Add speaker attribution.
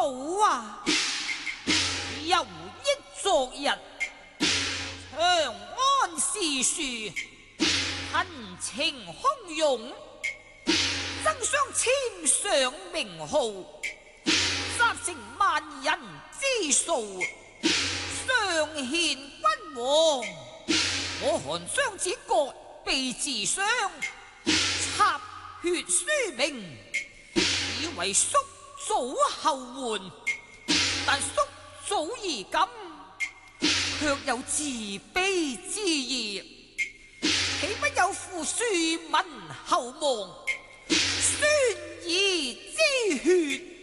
Speaker 1: 祖啊，又憶昨日長安詩書，恨情洶湧，爭相簽上名號，集成萬人之數，上獻君王。我韓雙子各被自傷，插血書名，以為叔祖後援，但叔祖而今卻有自卑之意，豈不有負庶民厚望，孫兒之血？